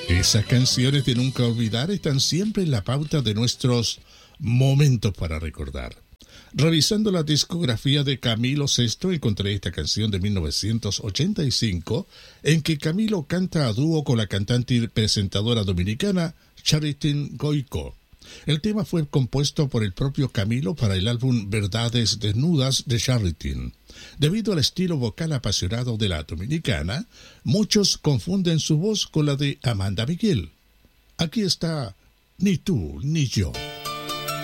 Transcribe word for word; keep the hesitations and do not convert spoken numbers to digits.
Esas canciones de nunca olvidar están siempre en la pauta de nuestros momentos para recordar. Revisando la discografía de Camilo Sesto, encontré esta canción de mil novecientos ochenta y cinco, en que Camilo canta a dúo con la cantante y presentadora dominicana Charity Goico. El tema fue compuesto por el propio Camilo para el álbum Verdades Desnudas de Charity. Debido al estilo vocal apasionado de la dominicana, muchos confunden su voz con la de Amanda Miguel. Aquí está Ni tú ni yo.